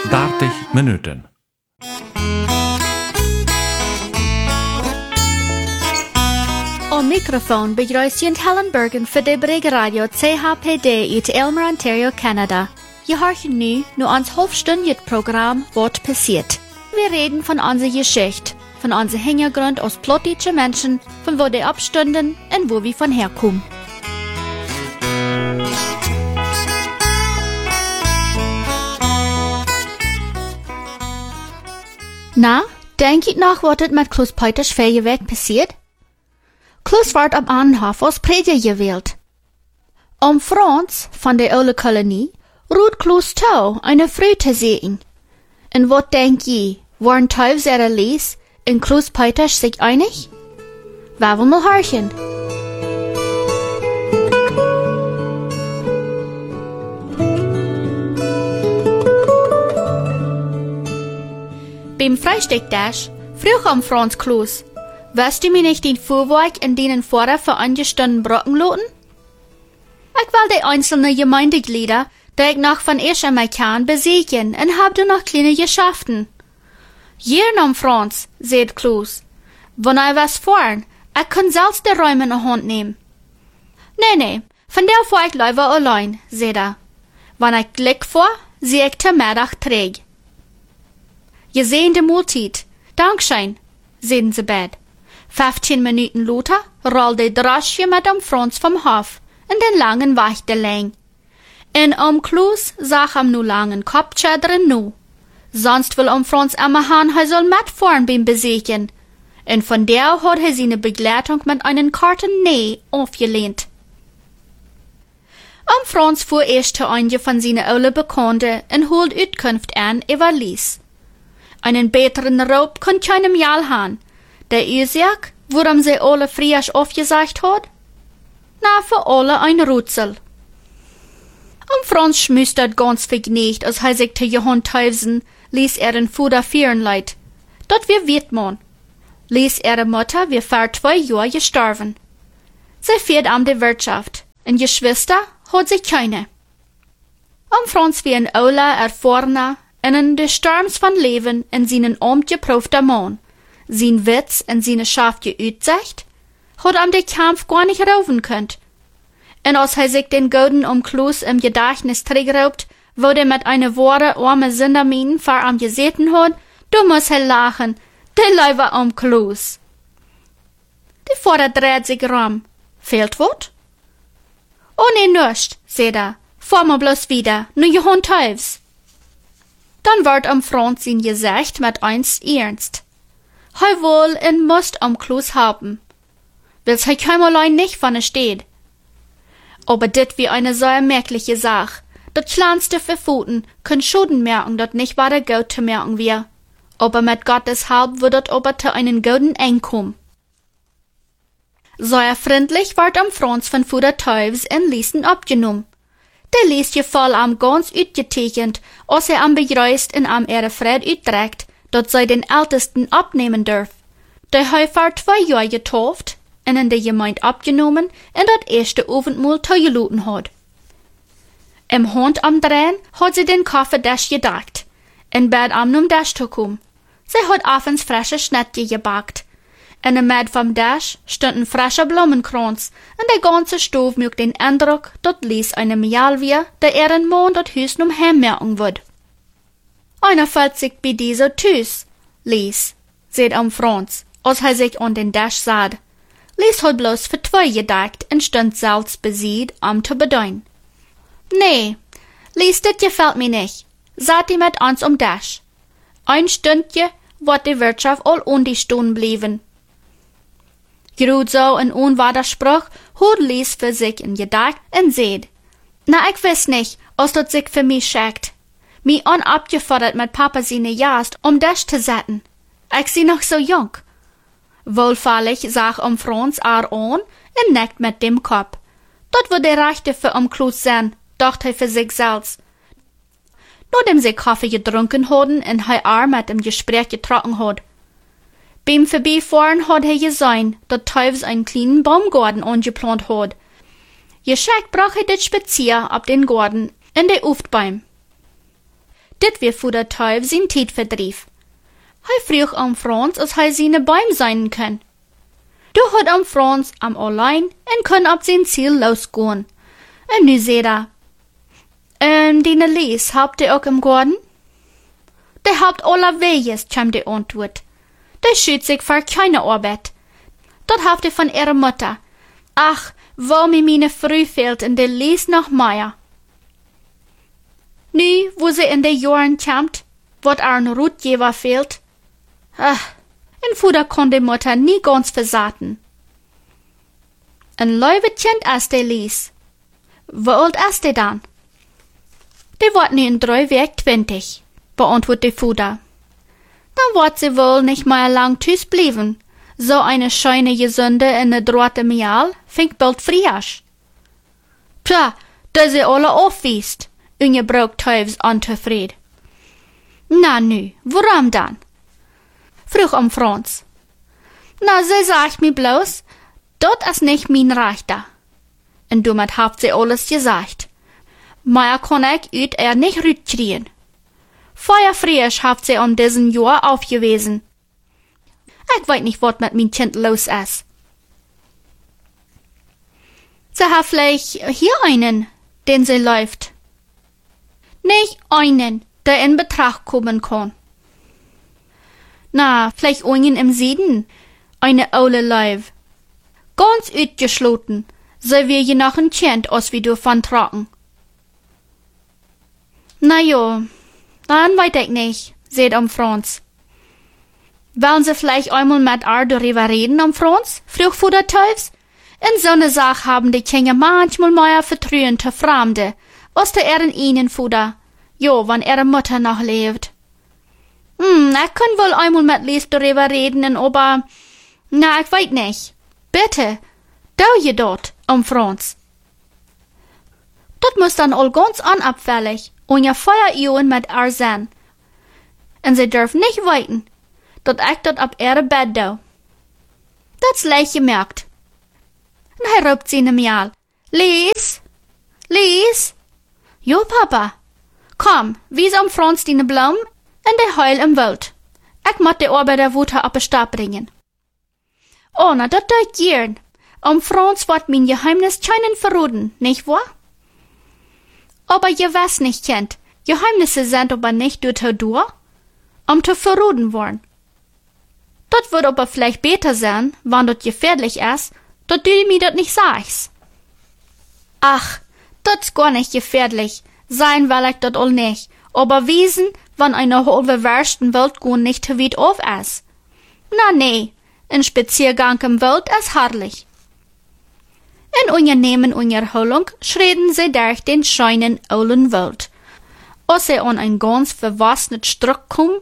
30 Minuten. Am microfoon begrüßt Helen Bergen für die Bregeradio CHPD uit Aylmer, Ontario, Canada. Je hoort nu ons halfstündiges Programm Wat passiert. Wir reden von unserer Geschichte, von unserem Hintergrund als plottische Menschen, von wo die abstünden und wo wir von herkommen. Na, denk ich noch, was mit Klaus Peuters Ferienweg passiert? Klaus wird am Anhof als Prediger gewählt. Franz von der Olle Kolonie ruht Klaus Tau eine Frau zu sehen. Und was denk je, waren Teufels ihrer Les und Klaus Peuters sich einig? Wir wollen mal horchen. Beim Frühstückdash frug Franz Klaus, wirst du mir nicht den Fuhrwerk in denen vorher für angestanden Brocken loten? Ich will die einzelnen Gemeindeglieder, die ich noch von erst einmal kann, besiegen und hab du noch kleine Geschäften. Hier nahm Franz, sagt Klaus. Wenn ich was fahren, ich kann selbst die Räume in die Hand nehmen. Nee, von der fahr ich lieber allein, sagt er. Wenn ich Glück fahr, sehe ich der Mittag träg. Je sehen die Multit. Dankeschön, sagen sie bald. 15 Minuten later rollt die Droschke mit Franz vom Hof in den langen Wächterläng. Und Klaus sag nu langen Kopfschädern nu. Sonst will Franz immer han, er soll mitfahren beim Besiegen. Und von der hat er seine Begleitung mit einem Karten Nee aufgelehnt. Franz fuhr erst zu einem von seinen alten Bekannten und holt Utkunft an über Lies. Einen besseren Raub kann keinem Jahl haben. Der Ursache, warum sie alle frisch aufgesagt hat? Na, für alle ein Rätsel. Franz schmüstert ganz vergnügt, als er sich zu Johann Teufsen ließ in Fuder führen leid. Dort wir wird man. Ließ ihre Mutter wie vor 2 Jahren gestorben. Sie führt die Wirtschaft, und Geschwister hat sie keine. Franz wie ein Ola erfahrener, in de Sturms van Leben in seinen Amt geprüfter Mann, sein Witz in seine scharfe Utsicht, hat de Kampf gar nicht raufen könnt. Und als er sich den Golden Klaus im Gedächtnis trägt, wo der mit einer wahre arme Sündermin vor gesehen hat, du musst lachen, der Leiber Klaus. Die Vater dreht sich rum. Fehlt wat? Oh nee, nüscht, sagt er. Fahr mal bloß wieder, nur Johann Teufels. Dann wird Franz sein Gesicht mit eins ernst. Hei wohl und musst Klaus haben. Will's hei keimerlein nicht von steht. Aber dit wie eine so merkliche Sach. Dat kleinste Verfuten können Schuden merken, dat nicht bei der Gott zu merken wir. Aber mit Gottes Halb wird dat aber zu einen guten Einkommen. So freundlich wird Franz von Fuder Teufels in Liesen abgenommen. Der liest je voll ganz utgetekend, als begrüßt und ihre Fred utträgt, dat sie den Ältesten abnehmen dürf. Der hat vor 2 Jahren getauft und in der Gemeinde abgenommen und dat erste Abendmahl zugeluten hat. Im Hand Drehen hat sie den Kaffeedash gedacht, in Bett num Dash zu kommen. Sie hat abends frische Schnittchen gebackt. In der Mitte vom Dash stand ein frischer Blumenkranz, und der ganze Stoff mögt den Eindruck, dat Lies eine Mial wir, der ihren Mann dat Hüs num heimmerken wird. Einer fällt sich bei dieser Tüs, Lies, sagt Franz, als er sich an den Dash sah. Lies hat bloß für 2 gedacht und stand selbst besiegt, zu bedeuen. Nee, Lies, dit gefällt mir nicht. Seid ihr mit uns Dash. Ein Stündje wird die Wirtschaft all um die Stunden blieben. Gerud so ein Unwaderspruch hat Lies für sich in Gedacht und seht. Na, ich weiß nicht, als das sich für mich schickt. Mi abgefordert mit Papa seine Jast, das zu setzen. Ich sie noch so jung. Wohlfällig sag Franz an und nickt mit dem Kopf. Dort wird der Rechte für Klaus sein, dachte er für sich selbst. Nachdem sie Kaffee getrunken hatten und er mit dem Gespräch getroffen hat. Beim Vorbeifahren hat er gesehen, dass Teufels einen kleinen Baumgarten angeplant hat. Geschickt brach er das Spazier ab den Garten in der Uftbäum. Dit wir für der Teufel sein Tijdverdrief. Hij vroeg Frans als hij zijn Beim sein kann. Du hat Frans allein en kon op zijn Ziel losgehen. En nu zei die Lies, habt ihr auch im Garten? Der habt alle Weges, kam die Antwort. Der schützt sich für keine Arbeit. Dort habt ihr von ihrer Mutter. Ach, wo mir meine Früh fehlt in der Lies noch mehr. Nu, wo sie in den Jahren kommt, wat ein Rutgeber fehlt. Ach, en Fuder kon die Mutter nie ganz versaten. Ein Leuwekind as die Lies. Wie alt is die dann? Die wordt nu in 3 Werk 20, beantwortet die Fuder. Dann wird sie wohl nicht mehr lang tüß bleiben. So eine schöne Gesünde in der droite Mial fängt bald frisch. Tja, da sie alle aufwiest, ungebrocht Teufels unzufrieden. Na nu, warum dann? Vroeg Frans. Na, sie sagt mir bloß, dort is nicht mein Rechter. Und damit habt sie alles gesagt. Maar kon ich uit nicht rütkriegen. Feuerfrisch habt sie diesen Jahr aufgewiesen. Ich weiß nicht, was mit mein Kind los ist. Sie hat vielleicht hier einen, den sie läuft. Nicht einen, der in Betracht kommen kann. Na, vielleicht einen im Süden, eine aule Leib. Ganz ausgeschlossen, so wie je noch ein Kind, als wir davon tragen. Na jo, dann weiß ich nicht, sagt Frans. Wollen Sie vielleicht einmal mit darüber reden, Frans? Frug Fuder Teufels. In so ne Sache haben die Kinder manchmal mehr Vertrauen zu Fremde, als der ihnen Fuder. Jo, wenn ihre Mutter noch lebt. Ich kann wohl einmal mit Lies darüber reden, aber, na, ich weiß nicht. Bitte, dau je dort, Frans. Dat muss dann all ganz unabfällig und ja Feuerioen mit sein. Und sie dürfen nicht weiten, dat ich dat ab ihre Bett dau. Dat's leicht gemerkt. Und er ruft sie in Mial. Lies? Lies? Jo, Papa. Komm, wies Frans die Blum en de Heul im Wald. Ich moet de Arbeiter Wutter op de Stab bringen. Oh, na, dat doe ik gern. Frans wird mein Geheimnis scheinen verraten, nicht wahr? Aber je weiß nicht, Kind, Geheimnisse sind aber nicht durch, zu verraten worden. Dat wird aber vielleicht besser sein, wenn dat gefährlich ist, dat du mir dat nicht sagst. Ach, dat's gar nicht gefährlich, sein will ich dat all nicht, aber wiesen, wenn eine halbe versten Welt nicht zu weit auf ist. Na nee, ein Spaziergang im Wald ist herrlich. In Unternehmen und Erholung schreden sie durch den schönen ollen Wald. Als sie an ein ganz verwassenes Stück kommen,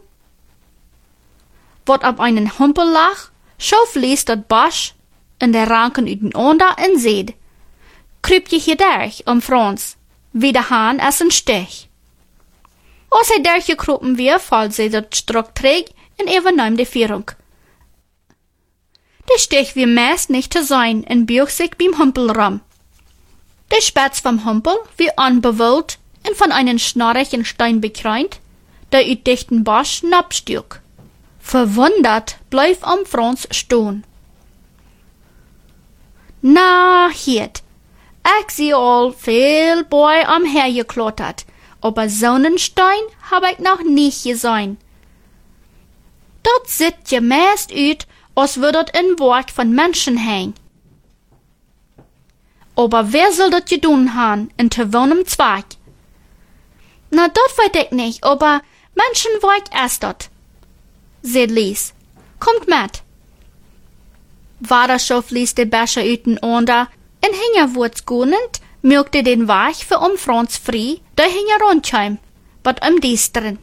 wat auf einen Humpel lag, schauf Lies dat Bosch in der Ranken übereinander und seht. Krüp je hier durch, Frans, wie der Hahn ist ein Stich. Als sie durchgekropen wir, fällt sie dat Stück trägt und übernimmt die Führung. Der Stich wie meist nicht zu sein und biegt sich beim Humpel rum. Der Spatz vom Humpel wie anbewollt und von einem schnarrigen Stein bekreunt, der uit dichten Bosch napstürk. Verwundert bleif Frans stehen. Na, hiet, ich sie all viel Boy hergeklottert, aber Sonnenstein hab ich noch nicht gesehen. Dort sieht je meist uit, als würde das in Werk von Menschen hängen. Aber wer soll das gedun haben, in zu wohnem Zweig? Na, das weiß ich nicht, aber Menschenwerk ist das, sagt Lies. Kommt mit. Vater schof Lies de Becher übereinander, in Hingerwurz gunend, milkte den Weg für Frans frei, der Hinger rundheim, wat diesteren.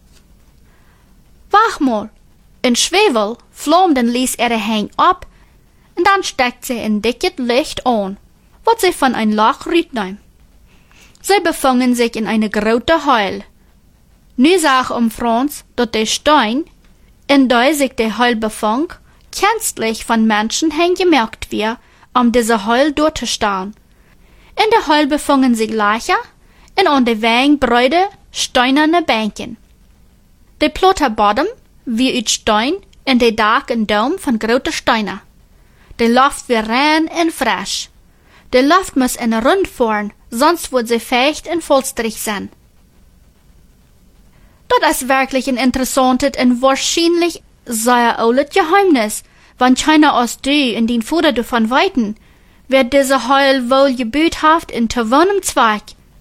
Wach mal. In Schwefel flammden Lies ihre Hang ab, und dann steckt sie in dicket Licht an, wat sie von ein Loch rütneim. Sie befangen sich in eine grote Heul. Nu sag Frans, dat der Stein, in der sich der Heul befang, künstlich von Menschen gemerkt wird, diese Heul durchzustehen. In der Heul befangen sich Leicher, und an der Wang Bräude steinerne Bänken. De platte bodem wie uit stein en de dak en dom van grote steinen. De lucht weer rein en fresh. De lucht muss in rund fahren, sonst wird sie feucht en volstrig sein. Das ist wirklich ein interessantes und wahrscheinlich sehr altes Geheimnis, wenn keiner aus du in den Fuder davon weiten, wird diese Heil wohl gebüthaft in gewohnem Zweig.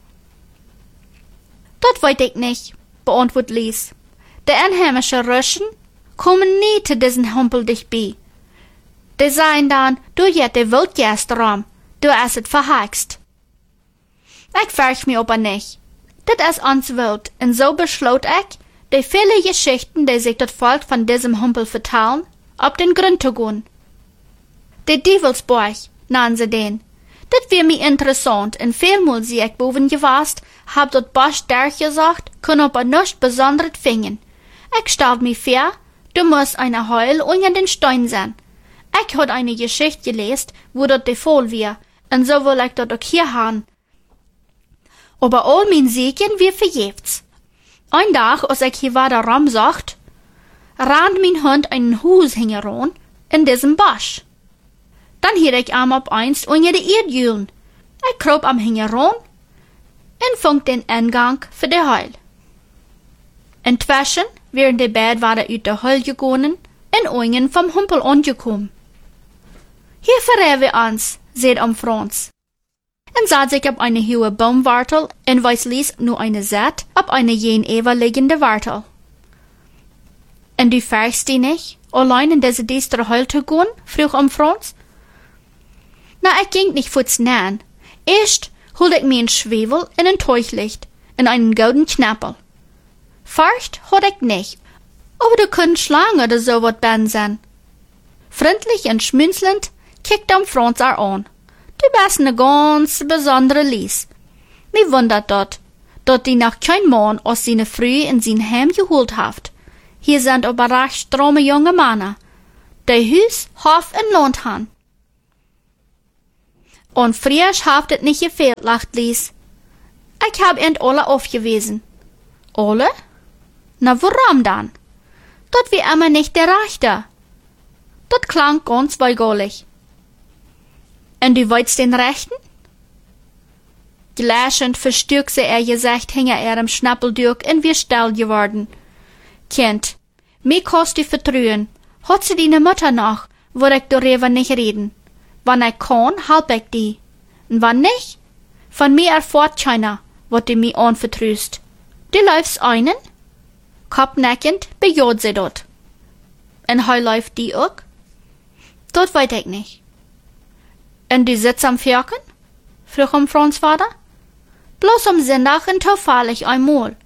Das weiß ich nicht, beantwortet Lies. Die einheimischen Russen kommen nie zu diesen Humpel dich bei. Die sagen dann, du jet de Wildgästeram, du hast es verhext. Ich fürcht mich aber nicht. Das ist uns wild, und so beschloss ich, die viele Geschichten, die sich das Volk von diesem Humpel vertellen, auf den Grund zu gehen. Der Dievelsburg, nannen sie den. Das wär mir interessant, und vielmal sie ich boven gewast, hab dort Bosch gesagt, kann aber nichts Besonderes finden. Ich stell mir vor, du musst eine Heul unter den Stein sein. Ich hab eine Geschichte gelesen, wo dort der Fall wär, und so will ich dort auch hier haben. Aber all mein Siegen wir vergebens. Ein Tag, als ich hier weiter rumsacht, rannt mein Hund einen Hus heran in diesem Bosch. Dann hielt ich am ab einst unter die Erdjülen. Ich krob am heran und fand den Eingang für die Heul. Inzwischen während die Bad weiter uit der Heul gegangen und unten vom Humpel angekommen. Hier verrät wir uns, seht Franz. Und sah sich ab eine hohe Baumwartel und weiß ließ nur eine Saat ab eine jenever liegende Wartel. Und du fährst die nicht, allein in diese düstere Heul zu gehen? Frug Franz. Na, ich ging nicht futz nahen. Erst holte ich mir ein Schwefel in ein Teuchlicht und einen golden Knappel. Furcht hatte ich nicht, aber du könnt Schlange oder so wat ben sein. Freundlich und schmunzelnd kickte Franz an. Du bist ne ganz besondere Lies. Mir wundert dort die noch kein Mann aus seine Früh in sein Heim geholt haft. Hier sind aber recht strome junge Männer, die Hus, Hof und Land han. Und frisch haft et nicht gefehlt, lacht Lies. Ich hab ihn alle aufgewiesen. Alle? Na, warum dann? Dort wie immer nicht der Rechte. Dort klang ganz weigerlich. Und du weißt den Rechten? Gläschend verstürkte Gesicht hinter ihrem Schnappel durch und wir still geworden. Kind, mir kannst du vertrauen. Hat sie deine Mutter noch, wo ich darüber nicht reden. Wann ich kann, halb ich die. Und wann nicht? Von mir erfahrt keiner, was du mir anvertraust. Du läufst einen? Kopfneckend bejaht sie dort. Und heu läuft die auch? Dort weiß ich nicht. Und du sitzt am Fjörken? Frug Franz Vater. Bloß am Sonntag und zufällig einmal.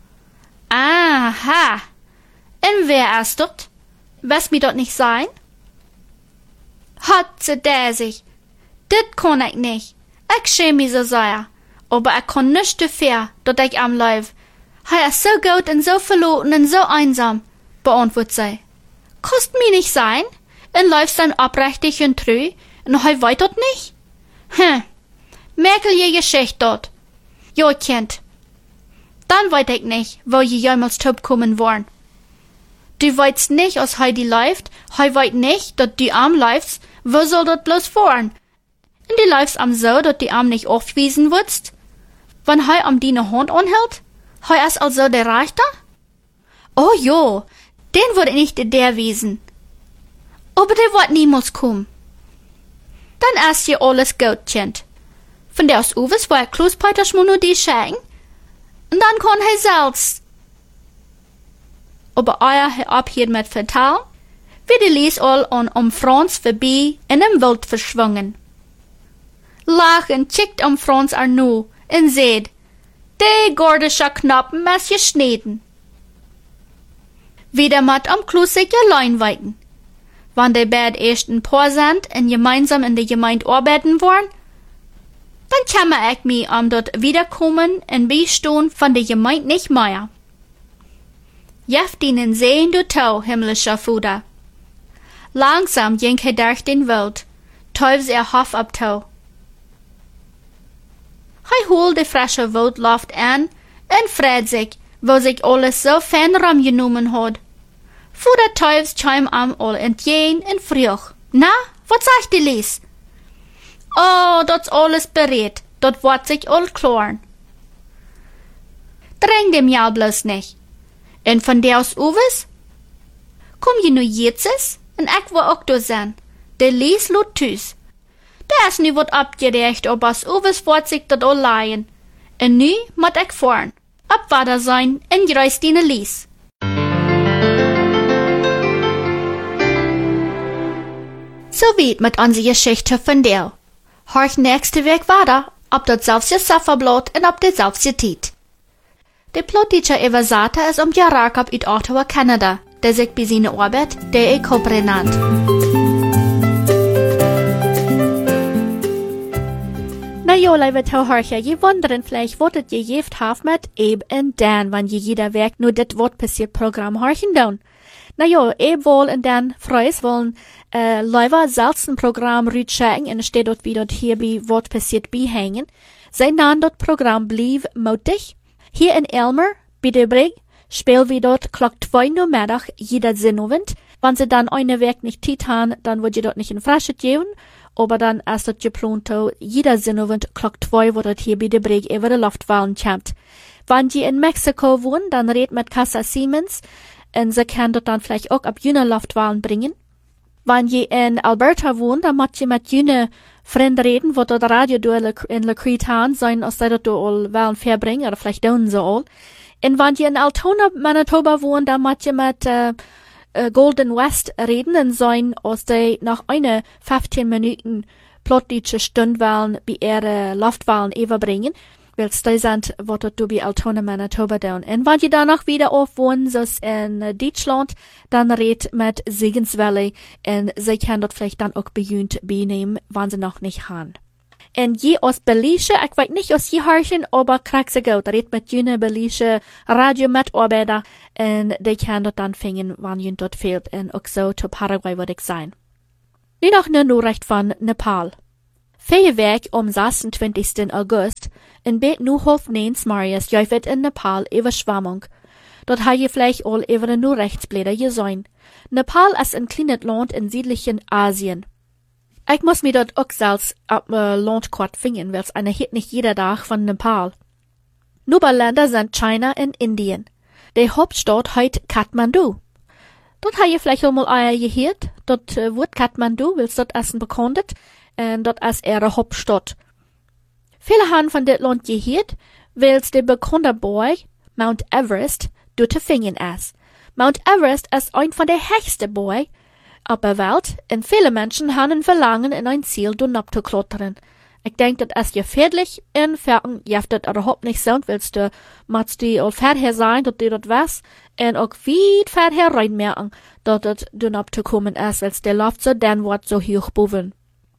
Aha. Und wer ist dort? Wirst mir dort nicht sein? Hat sie der sich. Dit kann ich nicht. Ich schäme mich so sehr. Aber ich kann nicht dafür, dass ich am Lauf. Er ist so gut und so verloren und so einsam, beantwortet sie. Kannst mir nicht sein? Und läufst dann abrechtig und treu und er weiß dort nicht? Merkel je Geschichte dort. Ja, Kind. Dann weiß ich nicht, wo je jemals kommen wollen. Du weißt nicht, als die läuft, weiß nicht, dass du am läufst, wo soll dort bloß fahren? Und du läufst am so, dass du am nicht aufwiesen wirst? Wenn am deine Hand anhält? Ist also der Rechter? Oh jo, den würde nicht der wiesen. Aber der wird niemals kommen. Dann ist ja alles gut, Kind. Von der aus Uwes war Klaus Peters nur die schenken. Und dann kann selbst. Aber euer ab hier mit vertellen, wie die Lies all an Franz vorbei in dem Wild verschwungen. Lachen schickt Franz nu und seht, die gordische Knappen ist geschnitten. Wieder mit Klaus sich allein weiten. Wann die Bad erst ein paar sind und gemeinsam in der Gemeinde arbeiten wollen, dann kann ich mich dort wiederkommen und beistehen von der Gemeinde nicht mehr. Jeft ihnen sehen du Tau, himmlischer Vater. Langsam ging durch den Wald, teufels Hof ab Tau. Hij holt die frische Wildluft an En fragt sich, wo sich alles so fernram genommen hat. Vor der Teufels chim am all entgehen en vroeg. Na, wat sagt die Lies? Oh, dat's alles bereit, dat wordt sich all klären. Dräng dem ja bloß nicht. En von der aus Uwes? Komm je nu jetzt, en ik wil ook do zijn. De Lies lot thuis. Der is nu wat abgerecht, ob as Uwes wordt sich dat all leien. En nu moet ik voren. Abwader sein en gereist die Lies. So weit mit unserer Geschichte von der. Horch nächste Weg weiter, ob das selbst Safferblot und ob das selbst Tiet. Der Plotteacher Eversata ist Jarakab uit Ottawa, Kanada, der sich bei seiner Arbeit der Cobra nennt. Na jo, liebe Tauhorcher, je wundern vielleicht, was das je jeft haft mit Eb und Dan, wann je jeder Werk nur das Wort passiert Programm horchen down. Na jo, Eb wohl und Dan Freus wollen leider selten Programm rütschägen und steht dort wie dort hier bei Wort passiert behängen. Sie nahen dort Programm blieb mutig. Hier in Elmer, bei der Brig, spielen wir dort Klock 2 Uhr Mittag jeder Sinnowend. Wenn sie dann eine Werk nicht tit haben, dann wird ihr dort nicht in Flasche geben. Aber dann ist dort geplant, jeder Sinnowend Klock 2, wo dort hier bei der Brig über die Luftwahlen kommt. Wenn ihr in Mexiko wohnt, dann redet mit Casa Siemens und sie kann dort dann vielleicht auch ab jene Luftwahlen bringen. Wenn ihr in Alberta wohnt, dann müsst ihr mit jene Freunde reden, wo dort Radio in Le Crete haben, sein, als sie dort all Wahlen verbringen, oder vielleicht tun sie all. Und wenn ihr in Altona, Manitoba wohnt, dann müsst ihr mit Golden West reden und sein, als sie nach einer 15 Minuten plötzliche Stundwahlen bei ihre Luftwahlen überbringen, weil sie sind, wo dort bei Altona, Manitoba tun. Und wenn ihr danach wieder aufwohnen, so in Deutschland, dann redet mit Siegenswelle und sie können dort vielleicht dann auch bejunt benehmen, wenn sie noch nicht haben. Und je aus Belize, ich weiß nicht aus je Harchen, aber kriegt sie gut, redet mit jene Belize Radio-Mitarbeiter und die können dort dann fingen, wenn jene dort fehlt und auch so zu Paraguay würde ich sein. Nu noch eine Nachricht von Nepal. Feuerwerk 26. August in Bet Nuhof Nens Marius jäufet in Nepal Überschwemmung. Dort ha je vielleicht all über den Nachrichtsblätter gesehen. Nepal ist ein kleines Land in südlichen Asien. Ich muss mir dort auch selbst ab Landkarte finden, weil's eine hit nicht jeder Tag von Nepal. Nachbarländer sind China und Indien. Die Hauptstadt heißt Kathmandu. Dort ha je vielleicht auch mal Eier gehört. Dort wird Kathmandu, weil's dort essen bekannt, und dort ist ihre Hauptstadt. Viele haben von dit Land gehört, weil's der bekannte Berg, Mount Everest, dort zu finden ist. Mount Everest ist ein von der höchsten Berge auf der Welt, und viele Menschen haben ein Verlangen in ein Ziel hinabzuklettern. Ich denke, das ist gefährlich, in Ferken jeft das überhaupt nicht so, willst du, musst du auch fertig sein, dass du das weißt, und auch weit fertig reinmerken, dass das hinabzukommen ist, weil's der Luft so dann wird so hoch boven.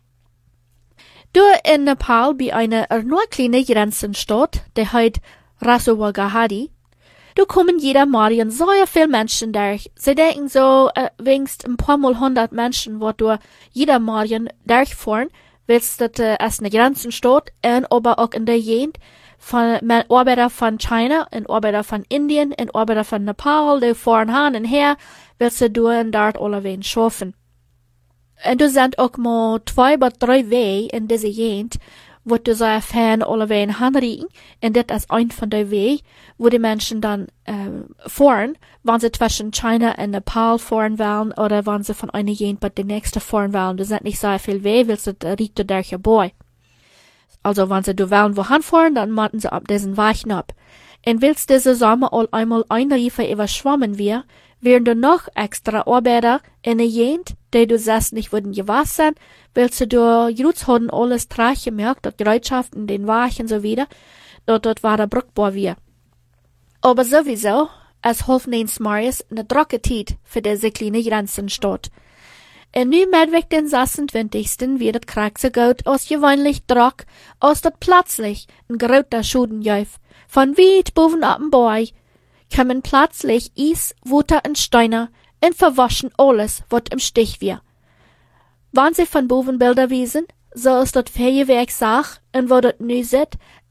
Du in Nepal bei einer nur kleine Grenzenstadt, der heißt Rasowagahadi. Du kommen jeder Morgen so viel Menschen durch. Sie denken so, wenigstens ein paar Mal 100 Menschen, wo du jeder Morgen durchfahren, willst du, als eine Grenzenstadt, und aber auch in der Gegend von Arbeiter von China, und Arbeiter von Indien, und Arbeiter von Nepal, die fahren hin und her, willst du und dort alle wen schaffen. Und du sind auch mal 2 bis 3 Wege in diese Gegend, wo du so erfahren alle wen hinriegen, und das ist ein von der Wege, wo die Menschen dann fahren, wenn sie zwischen China und Nepal fahren wollen, oder wenn sie von einer Gegend bei der nächsten fahren wollen. Du sind nicht so viel Wege, weil sie riecht du durch vorbei. Also wenn sie du wollen wohin fahren, dann machen sie ab diesen Weichen ab. Und willst diese Sommer all einmal ein Riefer überschwommen wir, wären du noch extra Arbeiter in der Gegend, die du sagst nicht würden gewaschen, willst du jetzt haben alles trage gemerkt, dort Gerätschaften, den Wachen so wieder, dort war der brückbar wir. Aber sowieso, es half Nens Marius eine drocke Zeit für diese kleine Grenzenstadt. Und nu mit den 26. wird das Krieg so gut als gewöhnlich drock, als dort plötzlich ein großer Schuden jäuf. Von weit boven ab dem Berg kommen plötzlich Eis, Wasser und Steine und verwaschen alles, was im Stich wir. Wenn sie von boven Bilder wiesen, so ist dort Feuerwerk sach, und wo dort nu sit,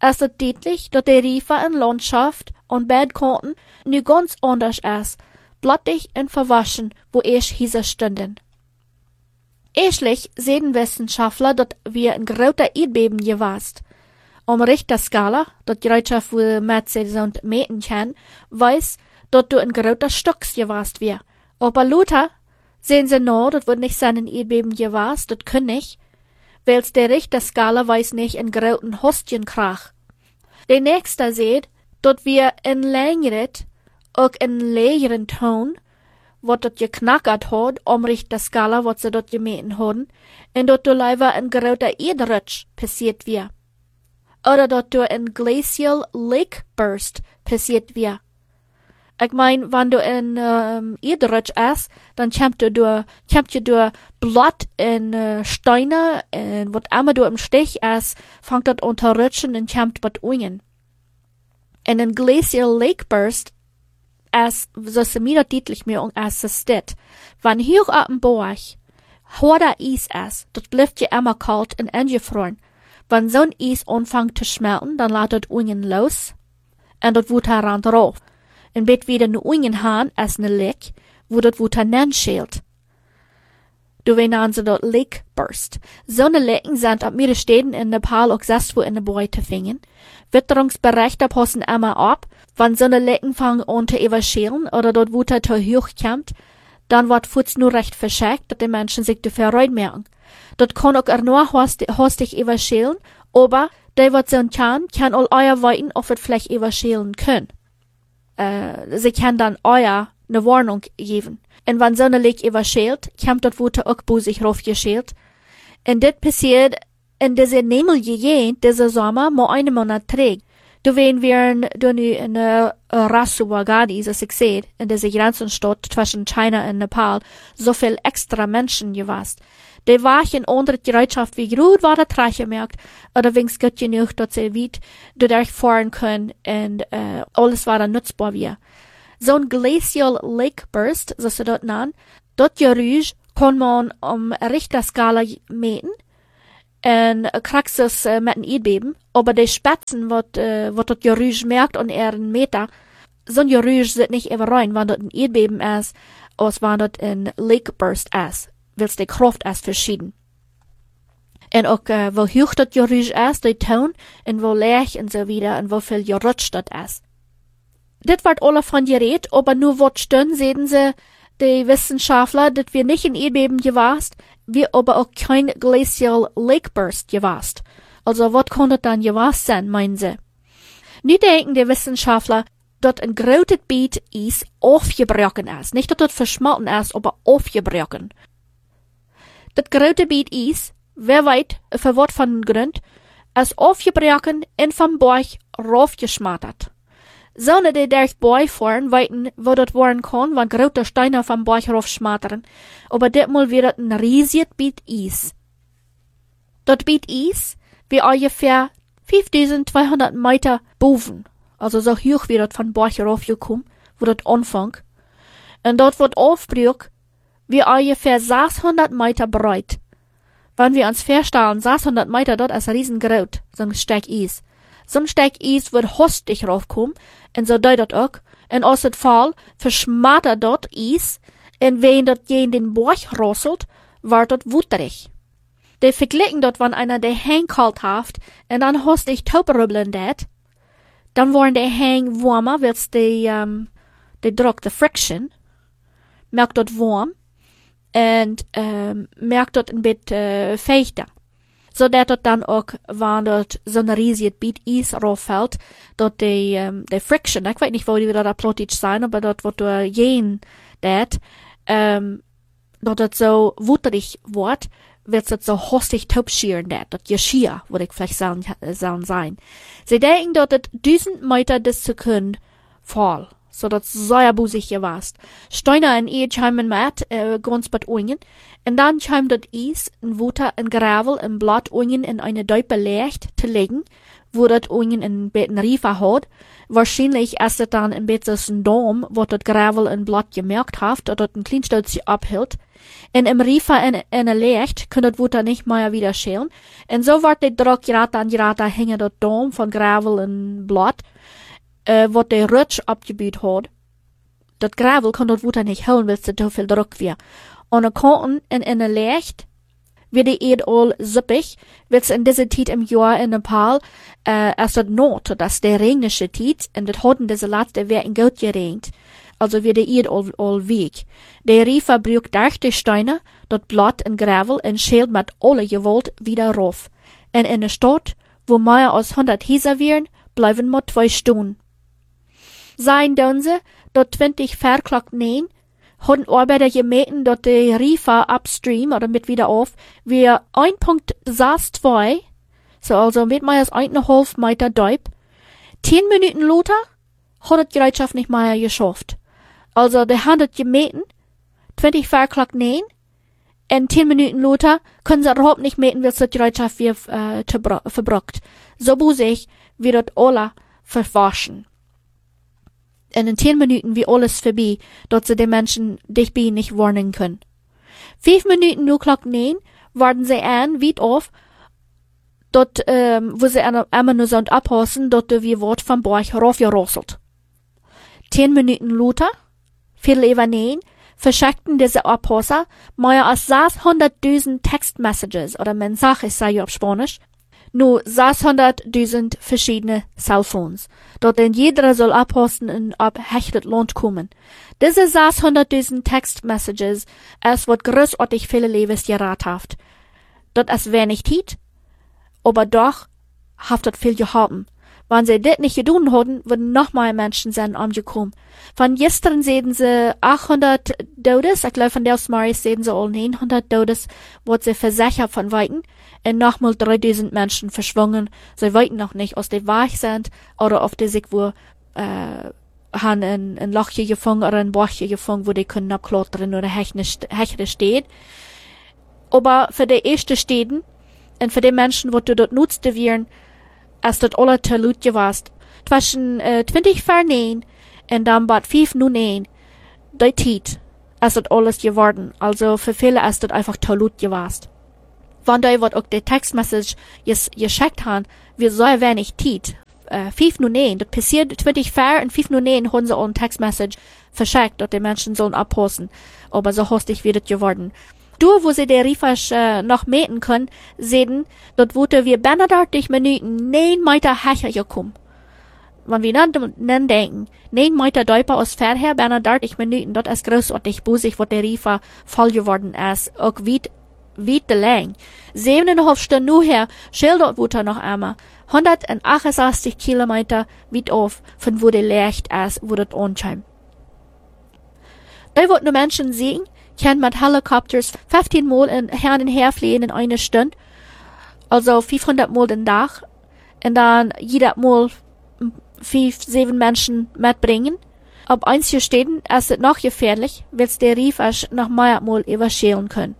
Es ist deutlich, dass die Riefe in Landschaft und Badkanten nu ganz anders ist, blattig und verwaschen, wo erst hier stünden. Erstlich sehen Wissenschaftler, dass wir ein großer Erdbeben gewast. Richterskala, dat Gereitschaft wo Metze und meten kann, weiß, dass du ein großer Stocks gewast wir. Aber Luther sehen sie no, dat wird nicht sein ein Erdbeben gewast, dat können nicht, weil's der Richterskala weiß nicht ein großen Hostjenkrach. Der Nächste sieht, dass wir in längeret, auch in lägeren Ton, wat dat geknackert hat, Richterskala, wat sie dort gemeten haben, und dat du leider ein großer Erdrutsch passiert wir. Oder dat du ein Glacial Lake Burst passiert wir. Ich mein, wenn du in Erdrutsch ist, dann kommt je durch Blatt in Steine, und wat immer du im Stich ist, fängt dat an zu rutschen und kommt wat ungen. Und ein Glacial Lake Burst ist, so se mir dat deutlich mehr als es steht. Wenn hier auf dem Berg harder Eis ist, dat bleibt je immer kalt und eingefroren. Wenn so'n Eis anfängt zu schmelzen, dann lässt das Ungen los, und das wird heran drauf. Und wird wieder ne Ungen haben, als ne Leck, wo das wird heran schält. Du nennen sie das Lake Burst. So ne Lecken sind ab mir Städten in Nepal auch selbst wo in der Bäu zu finden. Witterungsberichte passen immer ab, wenn so ne Lecken fangen an zu überschälen, oder dort wird zu hoch kommt, dann wird Fuß nur recht verschickt, dass die Menschen sich dafür merken. Dat kann auch nur hastig überschälen, aber der wat so kann all euer weiten, ob es vielleicht überschälen können. Sie kann dann euer ne Warnung geben. Und wenn so ne Leck überschält, kommt dort wurde auch busig raufgeschält. Und das passiert in dieser Nebelgegend, dieser Sommer, mal einen Monat trägt. Du wenn wir nu in Rasuagadi, das ich sehe, in dieser Grenzenstadt zwischen China und Nepal, so viel extra Menschen gewast. Die waren unter der Bereitschaft, wie gut war der Trachgemerkt, oder wings gut genug, dass sie weit durchfahren können, und alles war dann nutzbar wie. So ein Glacial Lake Burst, so sie dort nennen, dort Geräusch kann man Richterskala meten, und kriegst es mit einem Erdbeben, aber die Spatzen, wat dort Geräusch merkt und einen Meter, so ein Geräusch sind nicht immer rein, wenn dort ein Erdbeben ist, als wenn dort ein Lake Burst ist. Willst die Kraft ist verschieden. Und auch, wo hoch das Geräusch ist, der Ton, und wo leicht und so wieder, und wo viel gerutscht das ist. Das wird alle von geredet, aber nur wat stön sehen sie, die Wissenschaftler, dass wir nicht in Erdbeben gewast, wir aber auch kein Glacial Lake Burst gewast. Also, wat kann das dann gewast sein, meinen sie? Nu denken die Wissenschaftler, dass ein großes Gebiet Eis aufgebrochen ist. Nicht, dass das verschmolzen ist, aber aufgebrochen. Das große Gebiet Eis, wer weiß, für wat von Grund, ist aufgebrochen und vom Berg raufgeschmattert. So ne die durch Berg fahren, weiten, wo das waren kann, wenn große Steine vom Berg raufschmattern. Aber diesmal wird das ein riesiges Gebiet Eis. Das Gebiet Eis, wie ungefähr 5200 Meter boven, also so hoch wie das von Berg raufgekommen, wo das anfängt. Und dort wird aufgebrücht, wie ungefähr 600 Meter breit. Wenn wir uns vorstellen, 600 Meter dort ist riesengroß, so ein Stück Eis. So ein Stück Eis wird hastig raufkommen, und so deutet auch, und aus dem Fall verschmattert dort Eis, und wenn dort gegen den Berg rasselt, wird dort wutterig. Die verglichen dort, wenn einer der Hang kalt haft, und dann hastig tauberübeln dat, dann worden die Hang warmer, weil's die Druck, die Friction, merkt dort warm, und merkt dort ein bisschen feuchter. So dat dort dann auch, wenn dort so ein riesiges Gebiet Eis rauffällt, dort die Friction, ich weiß nicht, wo die wieder da plötzlich sein, aber dort wird du gehen, dort dort so wutterig wird, wird es so hastig taubschieren, dort Geschirr, würde ich vielleicht sagen sein. Sie denken dort, 1000 Meter des Sekunden Fall. So dat sehr busig gewast. Steine en Eid scheimen met, ganz bad Ungen, und dann scheim dat Eis, en Water, en Gravel, en Blatt Ungen in eine Däupe leicht zu legen, wo das Ungen in beten Riefer hat. Wahrscheinlich ist es dann in betesen Dom, wo das Gravel in Blatt gemerkt hat, dass das ein Kleinstützchen abhielt. Und im Riefer in der Licht kann das Wutter nicht mehr wieder schälen. Und so wird der Druck Jahre an Jahre hängen das Dom von Gravel in Blatt, wo der Rutsch abgebaut hat. Das Gravel kann das Wutter nicht holen, weil es zu viel Druck wäre. Und dann kann in der Licht wird die Erde all sippig, wird's in dieser Zeit im Jahr in Nepal, als das Not, dass der regnische Zeit, und das hat in dieser letzte Jahr in gut geregnet. Also wird die Erde all weg. Der Riefer braucht durch die Steine, das Blatt und Gravel und schält mit alle Gewalt wieder rauf. Und in der Stadt, wo mehr als 100 Häuser wären, bleiben nur 2 Stunden. Sein tun sie, dort 20 verklagt nehmen, haben Arbeiter gemeten, dass der Riefer upstream oder mit wieder auf, wir 1,62, so also mit mehr als 1,5 Meter Deib, 10 Minuten Luther, hat die Gerätschaft nicht mehr geschafft. Also der hat das gemeten, 20 verklagt nehmen, und 10 Minuten Luther können sie überhaupt nicht meten, weil die Gerätschaft wird verbrockt. So busig wird das alle verwaschen. Und in 10 Minuten wie alles vorbei, dort sie den Menschen dich bei nicht warnen können. 5 Minuten nur Glock 9 warten sie an, weit auf, dort, wo sie einmal nur so abhassen, dort wie Wort vom Borch raufgerosselt. 10 Minuten Luther, viel über 9, verschickten diese Abhasser mehr als 600.000 Textmessages oder Mensajes, sei auf Spanisch, nur 600.000 verschiedene Cellphones. Dort in jeder soll abhosten und ab hechtet Land kommen. Diese 600.000 Textmessages es wird großartig viele Lebens gerat haft. Dort ist wenig Zeit, aber doch haft dort viel gehaben. Wenn sie das nicht getan hatten, würden noch mehr Menschen sein umgekommen. Von gestern sehen sie 800 Todes, ich glaube von der Maris sehen sie all 900 Todes, wird sie versichert von Weiten, und nochmal 3000 Menschen verschwungen. Sie weiten noch nicht, ob die weich sind, oder ob die sich wo, haben ein Lochje gefangen, oder ein Bochje gefangen, wo die können abklottern, oder Hechte steht. Aber für die ersten Städten, und für die Menschen, wo du dort nutzte wären, als dat alle te luid gewast. Zwischen 20 vor 9 und dann bad 5 nu 9, die Tijd, als dat alles geworden. Also für viele als dat einfach te luid gewast. Wenn die wat auch die Textmessage geschickt haben, wir so wenig Tijd. 5 nu 9, das passiert 20 vor und 5 nu 9 haben sie auch eine Textmessage verschickt, dass die Menschen sollen abhosten. Aber so hastig wird es geworden. Wo sie der Riefers noch meten können, sehen, dort wurde wir 30 Minuten 9 Meter höher gekommen. Wenn wir dann denken, 9 Meter Däuper aus vorher, 30 Minuten, dort ist großartig busig, wo der Riefer voll geworden ist, auch weit lang. 7,5 Stunden nur her, schildert wurde noch einmal, 168 Kilometer weit auf, von wo der Licht ist, wo das anscheint. Da wird nur Menschen sehen, kann mit Helikopters 15 Mal hin und her fliegen in einer Stunde, also 500 Mal den Tag, und dann jeder Mal 5-7 Menschen mitbringen. Ab einzelnen Städten ist es noch gefährlich, weil der Rief noch mehr Mal überschälen können.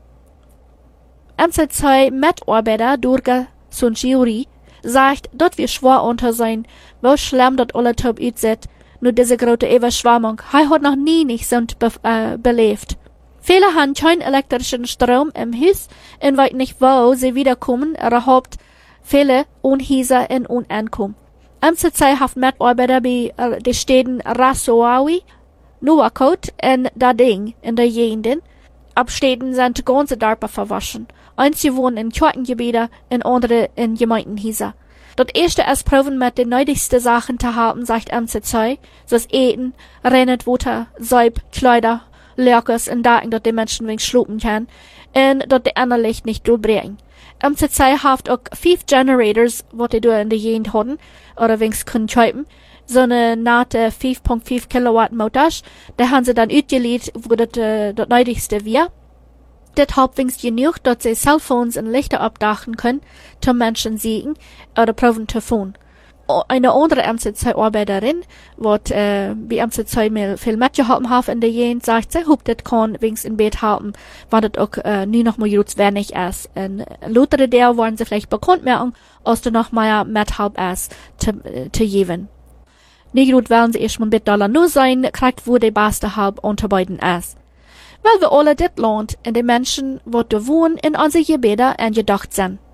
Zwei Mitarbeiter, Durga Sunchiuri, sagt, dort wir schwer unter sein, wo schlimm dort alle Top aussieht, nur diese große Überschwemmung, hat noch nie nicht so belebt. Viele haben keinen elektrischen Strom im Haus und weiß nicht, wo sie wiederkommen, überhaupt viele Unhäuser in Unankommen. Zeit haben Mitarbeiter bei den Städten Rasoawi, Nuwakot und Dading in der Gegenden. Abstädten sind die ganze Dörfer verwaschen. Einige wohnen in Kirchengebieten und andere in Gemeindenhäuser. Das erste ist proben mit den nötigsten Sachen zu haben, sagt Zeit, so das Eten, Rennet, Wasser, Seib, Kleider, Lörkers und Daten, dass die Menschen wenig schlucken können, und dass die anderen Licht nicht durchbringen. Zeit haft auch 5 Generators, was die in der Gegend hatten, oder wenigstens können kaufen, so eine nahte 5,5 Kilowatt Motors, da haben sie dann ausgeliehen, wo das nötigste wäre. Das halbwegs genug, dass sie Cellphones und Lichter abdachen können, zum Menschen sehen, oder proben zu fahren. eine andere MCC-Arbeiterin, wat bei MCC mal viel mitgeholfen hat in der Jens, sagt sie, ob das kann wenigstens in Bett halten, weil das auch nie noch mal gut wenig ist. Und lautere der wollen sie vielleicht bekannt machen, als du noch mal mithelp ist, zu geben. Nicht gut wollen sie erst mal $1 nur sein, kriegt wo die beste Halb unter beiden ist. Weil wir alle dit Land und die Menschen, wo du wohnen, in unsere Gebete angedacht sind.